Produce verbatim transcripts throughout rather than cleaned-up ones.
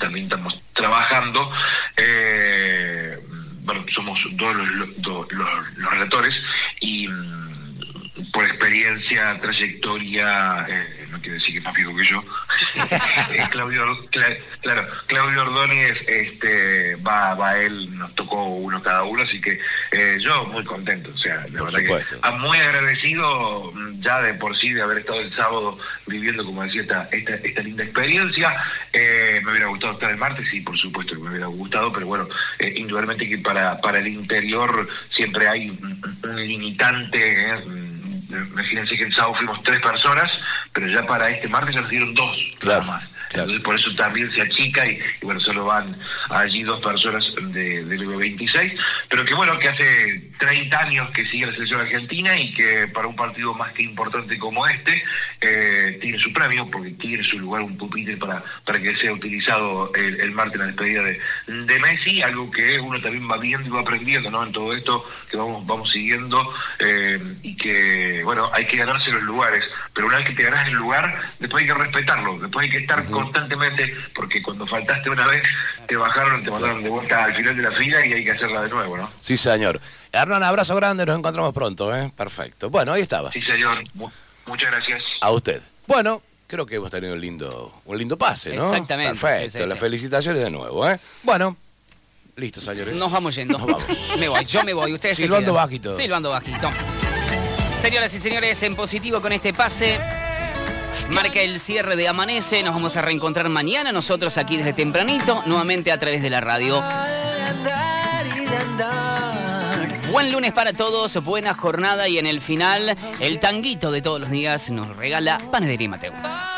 también estamos trabajando. Eh, bueno, somos dos los, los, los, los relatores y por experiencia, trayectoria, eh, no quiero decir que es más viejo que yo, eh, Claudio, cla, claro, Claudio Ordóñez, este, va, va él, nos tocó uno cada uno, así que eh, yo muy contento, o sea, la por verdad supuesto. que muy agradecido ya de por sí de haber estado el sábado viviendo, como decía, esta, esta, esta linda experiencia. Eh, me hubiera gustado estar el martes, sí, por supuesto que me hubiera gustado, pero bueno, eh, indudablemente que para, para el interior siempre hay un, un limitante, eh, imagínense que el sábado fuimos tres personas, pero ya para este martes ya nos dieron dos, claro, nada más. Claro. Entonces por eso también se achica y, y bueno, solo van allí dos personas de, del U veintiséis, pero que bueno, que hace treinta años que sigue la selección argentina y que para un partido más que importante como este, eh, tiene su premio, porque tiene su lugar un pupitre para, para que sea utilizado el, el martes en la despedida de, de Messi, algo que uno también va viendo y va aprendiendo, ¿no? En todo esto que vamos, vamos siguiendo, eh, y que bueno, hay que ganarse los lugares, pero una vez que te ganas el lugar, después hay que respetarlo, después hay que estar uh-huh. constantemente, porque cuando faltaste una vez, te bajaron, te mandaron de vuelta al final de la fila y hay que hacerla de nuevo, ¿no? Sí, señor. Hernán, abrazo grande, nos encontramos pronto, ¿eh? Perfecto. Bueno, ahí estaba. Sí, señor. Muchas gracias. A usted. Bueno, creo que hemos tenido un lindo, un lindo pase, ¿no? Exactamente. Perfecto, sí, sí, las sí. felicitaciones de nuevo, ¿eh? Bueno, listo, señores. Nos vamos yendo. Nos vamos. Me voy, yo me voy, ustedes Silbando se quedan. bajito. Silbando bajito. Señoras y señores, en positivo con este pase. Marca el cierre de Amanece. Nos vamos a reencontrar mañana nosotros aquí desde tempranito, nuevamente a través de la radio. Buen lunes para todos, buena jornada y en el final, el tanguito de todos los días nos regala Panadería Mateu.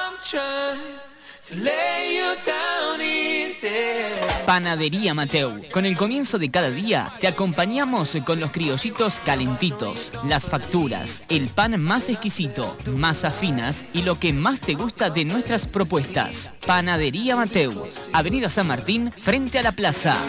Panadería Mateu. Con el comienzo de cada día, te acompañamos con los criollitos calentitos, las facturas, el pan más exquisito, masas finas y lo que más te gusta de nuestras propuestas. Panadería Mateu, Avenida San Martín, frente a la plaza.